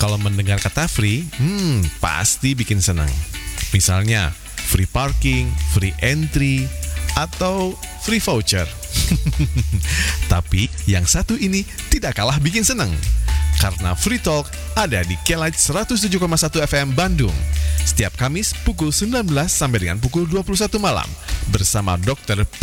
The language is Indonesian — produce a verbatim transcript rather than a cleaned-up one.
Kalau mendengar kata free, hmm, pasti bikin senang. Misalnya, free parking, free entry, atau free voucher. Tapi yang satu ini tidak kalah bikin senang. Karena Free Talk ada di Kelight seratus tujuh koma satu F M Bandung. Setiap Kamis pukul sembilan belas sampai dengan pukul dua puluh satu malam bersama dokter